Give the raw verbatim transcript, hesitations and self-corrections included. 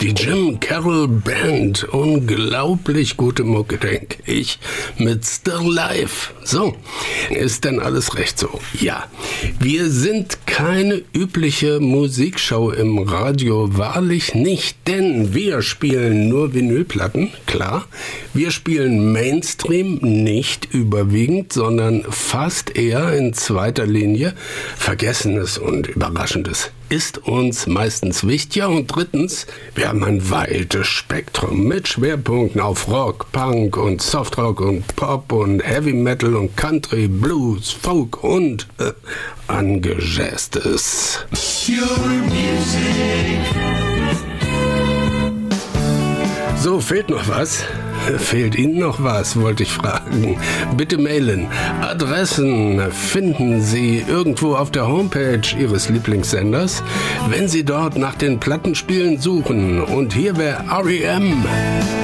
Die Jim Carroll Band. Unglaublich gute Mucke, denke ich. Mit Still Life. So, ist denn alles recht so? Ja, wir sind keine übliche Musikshow im Radio, wahrlich nicht, denn wir spielen nur Vinylplatten, klar. Wir spielen Mainstream, nicht überwiegend, sondern fast eher in zweiter Linie. Vergessenes und Überraschendes ist uns meistens wichtiger. Und drittens, wir haben ein weites Spektrum mit Schwerpunkten auf Rock, Punk und Softrock und Pop und Heavy Metal und Country, Blues, Folk und äh, Angejazztes. So, fehlt noch was? Fehlt Ihnen noch was, wollte ich fragen. Bitte mailen. Adressen finden Sie irgendwo auf der Homepage Ihres Lieblingssenders, wenn Sie dort nach den Plattenspielen suchen. Und hier wäre R E M